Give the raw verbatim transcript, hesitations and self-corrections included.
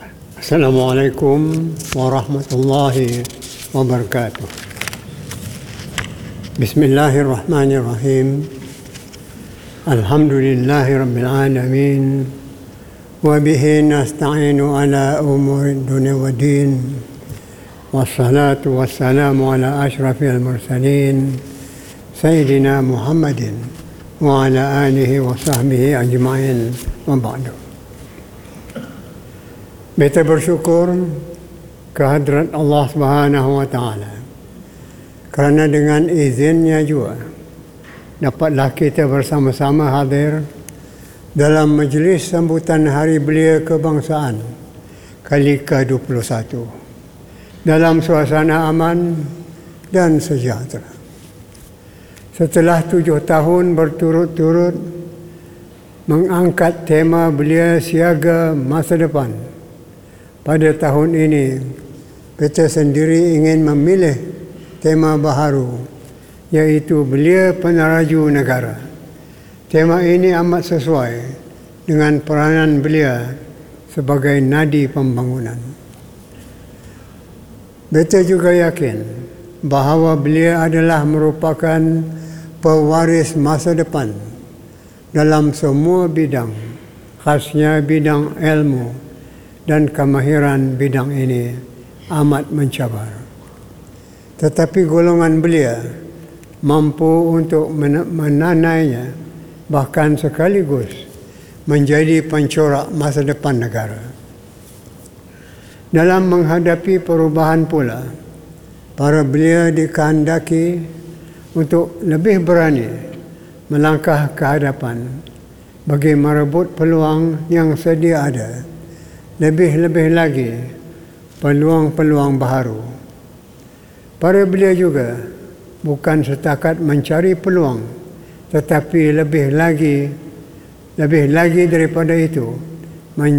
Assalamualaikum warahmatullahi wabarakatuh. Bismillahirrahmanirrahim. Alhamdulillahi rabbil alamin. Wa bihi nasta'inu ala umuri dunya wa din. Wassalatu wassalamu ala ashrafil mursalin Sayyidina Muhammadin wa ala alihi wa sahbihi ajma'in wa ba'du. Kita bersyukur kehadrat Allah Subhanahu wa Ta'ala kerana dengan izinnya juga dapatlah kita bersama-sama hadir dalam majlis sambutan Hari Belia Kebangsaan kali ke dua puluh satu dalam suasana aman dan sejahtera. Setelah tujuh tahun berturut-turut mengangkat tema Belia Siaga Masa Depan, pada tahun ini, kita sendiri ingin memilih tema baharu, iaitu Belia Peneraju Negara. Tema ini amat sesuai dengan peranan belia sebagai nadi pembangunan. Kita juga yakin bahawa belia adalah merupakan pewaris masa depan dalam semua bidang, khasnya bidang ilmu, dan kemahiran bidang ini amat mencabar. Tetapi golongan belia mampu untuk menanainya, bahkan sekaligus menjadi pencorak masa depan negara. Dalam menghadapi perubahan pula, para belia dikehendaki untuk lebih berani melangkah ke hadapan bagi merebut peluang yang sedia ada, lebih-lebih lagi peluang-peluang baharu. Para belia juga bukan setakat mencari peluang, tetapi lebih lagi lebih lagi daripada itu